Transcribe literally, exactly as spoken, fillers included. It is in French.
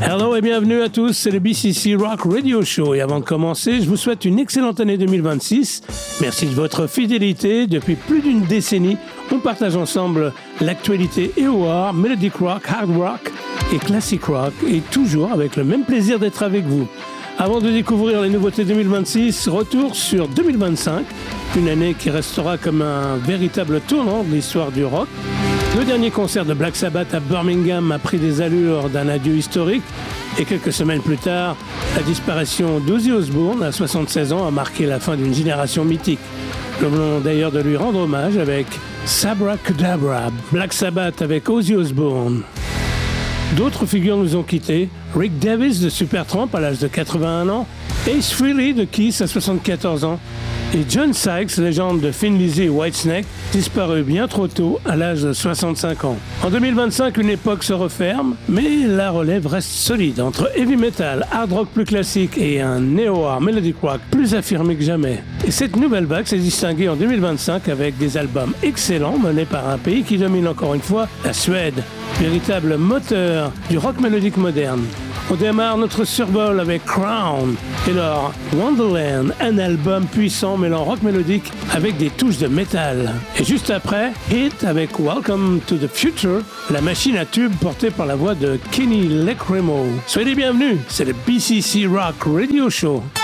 Hello et bienvenue à tous, c'est le B C C Rock Radio Show. Et avant de commencer, je vous souhaite une excellente année deux mille vingt-six. Merci de votre fidélité. Depuis plus d'une décennie, on partage ensemble l'actualité E O R, Melodic Rock, Hard Rock et Classic Rock, et toujours avec le même plaisir d'être avec vous. Avant de découvrir les nouveautés deux mille vingt-six, retour sur deux mille vingt-cinq, une année qui restera comme un véritable tournant de l'histoire du rock. Le dernier concert de Black Sabbath à Birmingham a pris des allures d'un adieu historique, et quelques semaines plus tard, la disparition d'Ozzy Osbourne à soixante-seize ans a marqué la fin d'une génération mythique. Nous venons d'ailleurs de lui rendre hommage avec Sabracadabra, Black Sabbath avec Ozzy Osbourne. D'autres figures nous ont quittés, Rick Davies de Supertramp à l'âge de quatre-vingt-un ans, Ace Frehley de Kiss à soixante-quatorze ans, et John Sykes, légende de Thin Lizzy et Whitesnake, disparu bien trop tôt à l'âge de soixante-cinq ans. En deux mille vingt-cinq, une époque se referme, mais la relève reste solide entre heavy metal, hard rock plus classique et un néo-art melodic rock plus affirmé que jamais. Et cette nouvelle vague s'est distinguée en deux mille vingt-cinq avec des albums excellents menés par un pays qui domine encore une fois, la Suède, véritable moteur du rock mélodique moderne. On démarre notre survol avec Crown et leur Wonderland, un album puissant mêlant rock mélodique avec des touches de métal. Et juste après, Hit avec Welcome to the Future, la machine à tube portée par la voix de Kenny Leckremo. Soyez les bienvenus, c'est le B C C Rock Radio Show.